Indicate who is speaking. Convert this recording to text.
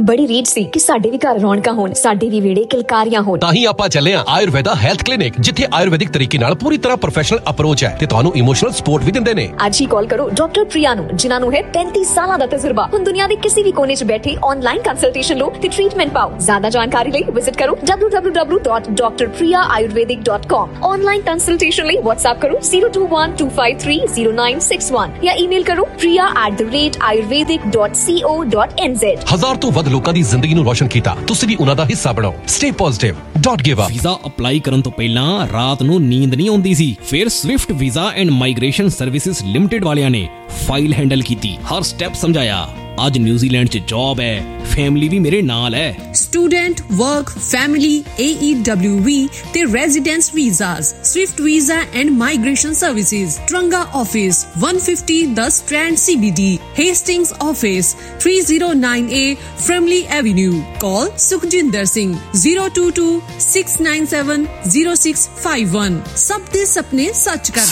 Speaker 1: ਬੜੀ ਰੀਝ ਸੀ ਕਿ ਸਾਡੇ ਵੀ ਘਰ ਰੌਣਕਾਂ ਹੋਣ, ਸਾਡੇ ਵੀ ਵਿਹੜੇ ਕਿਲਕਾਰੀਆਂ ਹੋਣ।
Speaker 2: ਤਾਂ ਹੀ ਆਪਾਂ ਚੱਲੇ ਆਂ ਆਯੁਰਵੇਦਾ ਹੈਲਥ ਕਲੀਨਿਕ, ਜਿੱਥੇ ਆਯੁਰਵੈਦਿਕ ਤਰੀਕੇ ਨਾਲ ਪੂਰੀ ਤਰ੍ਹਾਂ ਪ੍ਰੋਫੈਸ਼ਨਲ ਅਪਰੋਚ ਹੈ ਤੇ ਤੁਹਾਨੂੰ ਇਮੋਸ਼ਨਲ ਸਪੋਰਟ ਵੀ ਦਿੰਦੇ ਨੇ।
Speaker 1: ਅੱਜ ਹੀ ਕਾਲ ਕਰੋ ਡਾਕਟਰ ਪ੍ਰਿਆ ਨੂੰ, ਜਿਨ੍ਹਾਂ ਨੂੰ ਹੈ 35 ਸਾਲਾਂ ਦਾ ਤਜਰਬਾ। ਹੁਣ ਦੁਨੀਆ ਦੇ ਕਿਸੇ ਵੀ ਕੋਨੇ 'ਚ ਬੈਠੇ ਆਨਲਾਈਨ ਕੰਸਲਟੇਸ਼ਨ ਲਓ ਤੇ ਟ੍ਰੀਟਮੈਂਟ ਪਾਓ। ਜ਼ਿਆਦਾ ਜਾਣਕਾਰੀ ਲਈ ਵਿਜ਼ਿਟ ਕਰੋ www.drpriyaayurvedic.com। ਆਨਲਾਈਨ ਕੰਸਲਟੇਸ਼ਨ ਲਈ WhatsApp ਕਰੋ 0212530961 ਜਾਂ ਈਮੇਲ ਕਰੋ priya@ayurvedic.co.nz।
Speaker 2: 1000 ਤੋਂ ਵੱਧ ਲੋਕਾਂ ਦੀ ਜ਼ਿੰਦਗੀ ਨੂੰ ਰੋਸ਼ਨ ਕੀਤਾ, ਤੁਸੀਂ ਵੀ ਉਹਨਾਂ ਦਾ ਹਿੱਸਾ ਬਣੋ। Stay positive, don't give up.
Speaker 3: Visa apply ਕਰਨ ਤੋਂ ਪਹਿਲਾਂ ਰਾਤ ਨੂੰ ਨੀਂਦ ਨਹੀਂ ਆਉਂਦੀ ਸੀ। ਫਿਰ Swift visa and migration services limited ਵਾਲਿਆਂ ਨੇ ਫਾਈਲ ਹੈਂਡਲ ਕੀਤੀ, ਹਰ ਸਟੈਪ ਸਮਝਾਇਆ। ਅੱਜ ਨਿਊਜ਼ੀਲੈਂਡ 'ਚ ਜੌਬ ਹੈ, ਫੈਮਿਲੀ ਵੀ ਮੇਰੇ ਨਾਲ ਹੈ।
Speaker 4: ਸਟੂਡੈਂਟ, ਵਰਕ, ਫੈਮਿਲੀ, AEWV ਤੇ residence visas, Swift visa and migration services, Taranga office 150 10 strand CBD, Hastings office 309A Frimley Avenue. Call Sukhjinder Singh 022 697 0651। ਸਭ ਦੇ ਸੁਪਨੇ ਸੱਚ ਕਰ